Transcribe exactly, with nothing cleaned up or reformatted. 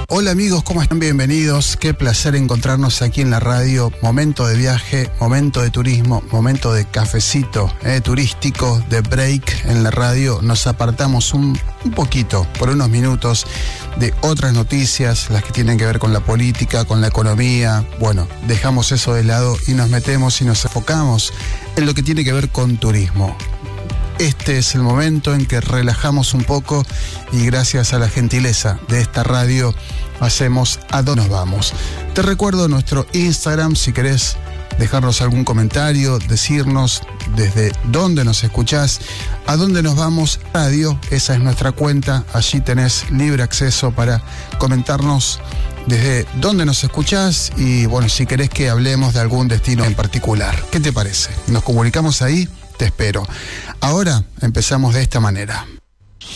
Hola amigos, ¿cómo están? Bienvenidos. Qué placer encontrarnos aquí en la radio. Momento de viaje, momento de turismo, momento de cafecito eh, turístico, de break en la radio. Nos apartamos un, un poquito, por unos minutos, de otras noticias, las que tienen que ver con la política, con la economía. Bueno, dejamos eso de lado y nos metemos y nos enfocamos en lo que tiene que ver con turismo. Este es el momento en que relajamos un poco y gracias a la gentileza de esta radio hacemos A Dónde Nos Vamos. Te recuerdo nuestro Instagram si querés dejarnos algún comentario, decirnos desde dónde nos escuchás, A Dónde Nos Vamos Radio, esa es nuestra cuenta, allí tenés libre acceso para comentarnos desde dónde nos escuchás y bueno, si querés que hablemos de algún destino en particular. ¿Qué te parece? ¿Nos comunicamos ahí? Te espero. Ahora empezamos de esta manera.